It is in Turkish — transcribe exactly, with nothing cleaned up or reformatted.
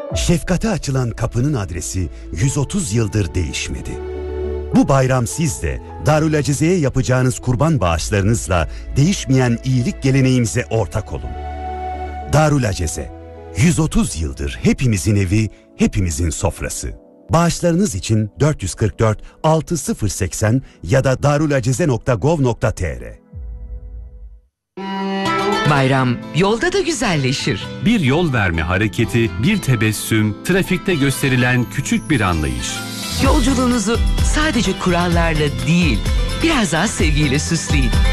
Şefkate açılan kapının adresi yüz otuz yıldır değişmedi. Bu bayram siz de Darül Acize'ye yapacağınız kurban bağışlarınızla değişmeyen iyilik geleneğimize ortak olun. Darül Acize, yüz otuz yıldır hepimizin evi, hepimizin sofrası. Bağışlarınız için dört yüz kırk dört altı sıfır seksen ya da darulacize nokta gov nokta tr. Bayram yolda da güzelleşir. Bir yol verme hareketi, bir tebessüm, trafikte gösterilen küçük bir anlayış. Yolculuğunuzu sadece kurallarla değil, biraz daha sevgiyle süsleyin.